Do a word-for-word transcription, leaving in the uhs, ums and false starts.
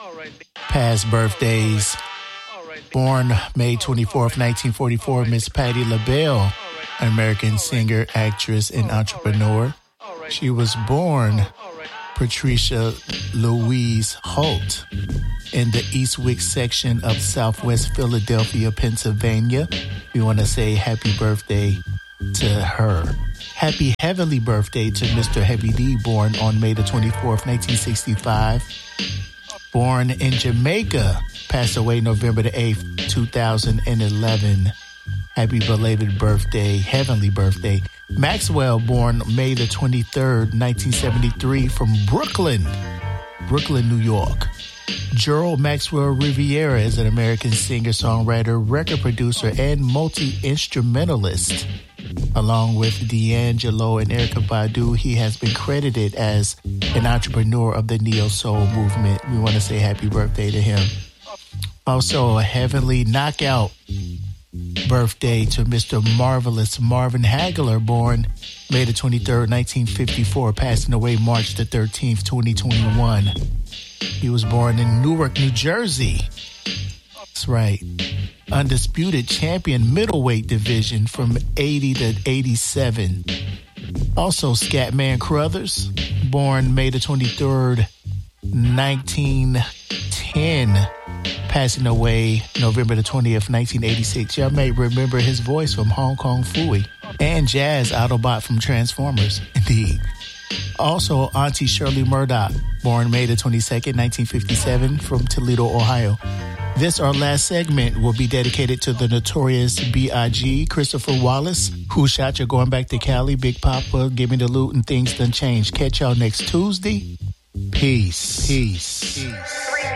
Past birthdays. Born May twenty-fourth, nineteen forty-four, Miss Patti LaBelle, an American singer, actress, and entrepreneur. She was born Patricia Louise Holt in the Eastwick section of Southwest Philadelphia, Pennsylvania. We want to say happy birthday to her. Happy heavenly birthday to Mister Heavy D, born on May the twenty-fourth, nineteen sixty-five. Born in Jamaica, passed away November the eighth, two thousand eleven. Happy belated birthday, heavenly birthday. Maxwell, born May the twenty-third, nineteen seventy-three, from Brooklyn, Brooklyn, New York. Gerald Maxwell Riviera is an American singer, songwriter, record producer, and multi-instrumentalist. Along with D'Angelo and Erykah Badu, he has been credited as an entrepreneur of the neo-soul movement. We want to say happy birthday to him. Also, a heavenly knockout birthday to Mister Marvelous Marvin Hagler, born May the twenty-third, nineteen fifty-four, passing away March the thirteenth, twenty twenty-one. He was born in Newark, New Jersey. That's right. Undisputed champion middleweight division from eighty to eighty-seven. Also, Scatman Crothers, born May the twenty-third, nineteen ten, passing away November the twentieth, nineteen eighty-six. Y'all may remember his voice from Hong Kong Phooey and Jazz Autobot from Transformers. Indeed. Also, Auntie Shirley Murdoch, born May the twenty-second, nineteen fifty-seven, from Toledo, Ohio. This, our last segment, will be dedicated to the Notorious B I G, Christopher Wallace, Who Shot You, Going Back to Cali, Big Papa, Give Me the Loot, and Things Done Changed. Catch y'all next Tuesday. Peace. Peace. Peace.